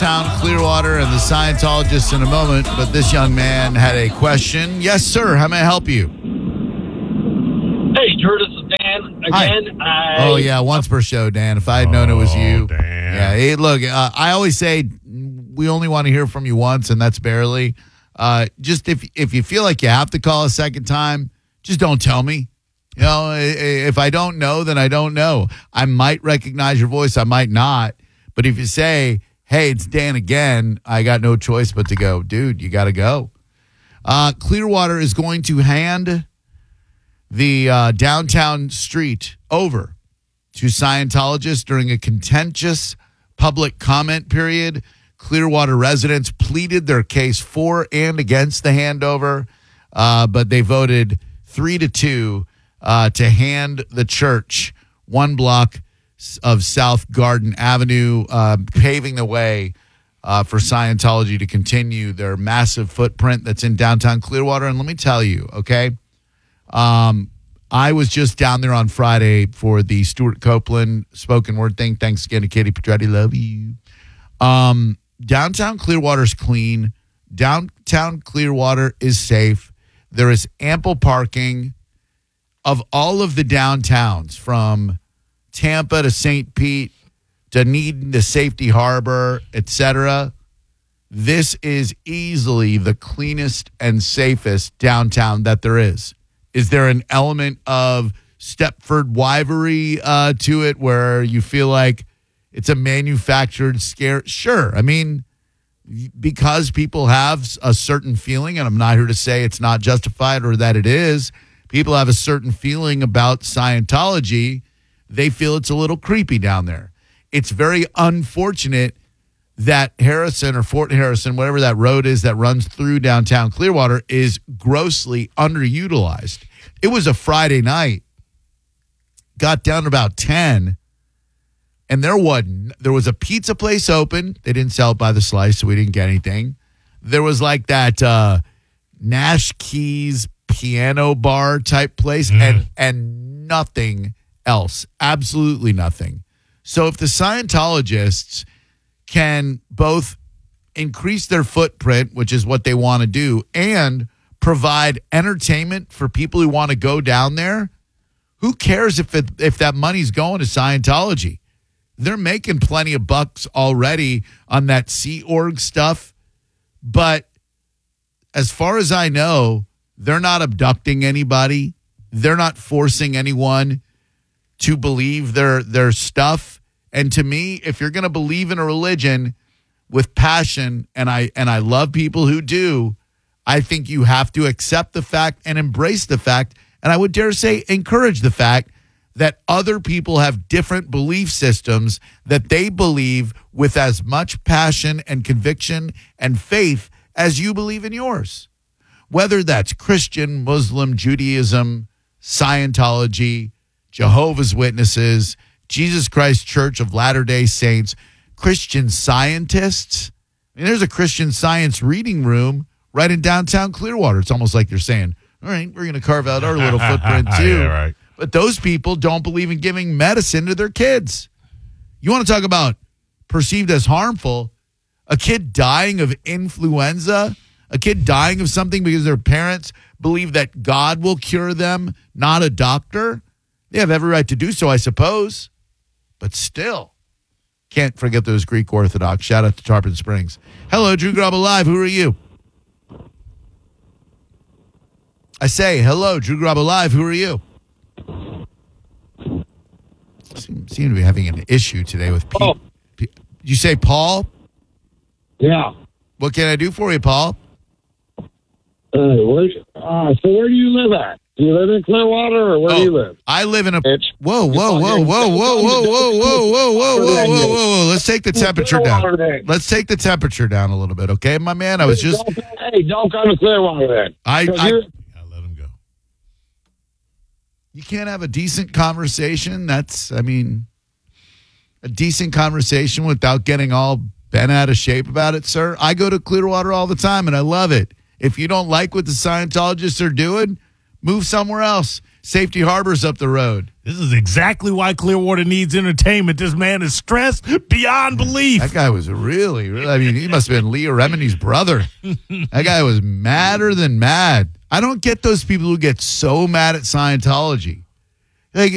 Town, Clearwater, and the Scientologists in a moment, but this young man had a question. Yes, sir. How may I help you? Hey, Drew, this is Dan again. Oh, yeah, once per show, Dan. If I had known it was you. Dan. Yeah, hey, look, I always say we only want to hear from you once, and that's barely. Just if you feel like you have to call a second time, just don't tell me. You know, if I don't know, then I don't know. I might recognize your voice. I might not. But if you say, hey, it's Dan again, I got no choice but to go, dude, you got to go. Clearwater is going to hand the downtown street over to Scientologists during a contentious public comment period. Clearwater residents pleaded their case for and against the handover, but they voted 3-2 to hand the church one block of South Garden Avenue, paving the way for Scientology to continue their massive footprint that's in downtown Clearwater. And let me tell you, okay, I was just down there on Friday for the Stuart Copeland spoken word thing. Thanks again to Katie Petretti. Love you. Downtown Clearwater is clean. Downtown Clearwater is safe. There is ample parking. Of all of the downtowns, from Tampa to St. Pete, Dunedin to Safety Harbor, etc., this is easily the cleanest and safest downtown that there is. Is there an element of Stepford wivery to it where you feel like it's a manufactured scare? Sure. I mean, because people have a certain feeling, and I'm not here to say it's not justified or that it is, people have a certain feeling about Scientology. They feel it's a little creepy down there. It's very unfortunate that Harrison or Fort Harrison, whatever that road is that runs through downtown Clearwater, is grossly underutilized. It was a Friday night, got down to about 10, and there was a pizza place open. They didn't sell it by the slice, so we didn't get anything. There was like that Nash Keys piano bar type place and nothing else. Absolutely nothing. So if the Scientologists can both increase their footprint, which is what they want to do, and provide entertainment for people who want to go down there, who cares if that money's going to Scientology? They're making plenty of bucks already on that Sea Org stuff. But as far as I know, they're not abducting anybody. They're not forcing anyone to believe their stuff. And to me, if you're going to believe in a religion with passion, and I love people who do, I think you have to accept the fact and embrace the fact, and I would dare say encourage the fact that other people have different belief systems that they believe with as much passion and conviction and faith as you believe in yours. Whether that's Christian, Muslim, Judaism, Scientology, Jehovah's Witnesses, Jesus Christ Church of Latter-day Saints, Christian Scientists. I mean, there's a Christian Science reading room right in downtown Clearwater. It's almost like they're saying, all right, we're going to carve out our little footprint too. Yeah, right. But those people don't believe in giving medicine to their kids. You want to talk about perceived as harmful? A kid dying of influenza, a kid dying of something because their parents believe that God will cure them, not a doctor. They have every right to do so, I suppose. But still, can't forget those Greek Orthodox. Shout out to Tarpon Springs. Hello, Drew Grubba Live. Who are you? I say, hello, Drew Grubba Live. Who are you? Seem to be having an issue today with Pete. Did you say Paul? Yeah. What can I do for you, Paul? So where do you live at? Do you live in Clearwater, or where do you live? I live in a... Bitch. Whoa. Let's take the temperature down. Let's take the temperature down a little bit, okay, my man? I was just... Don't come to Clearwater then. I let him go. You can't have a decent conversation. That's, I mean, a decent conversation without getting all bent out of shape about it, sir. I go to Clearwater all the time, and I love it. If you don't like what the Scientologists are doing, move somewhere else. Safety Harbor's up the road. This is exactly why Clearwater needs entertainment. This man is stressed beyond belief. That guy was really, I mean, he must have been Leah Remini's brother. That guy was madder than mad. I don't get those people who get so mad at Scientology.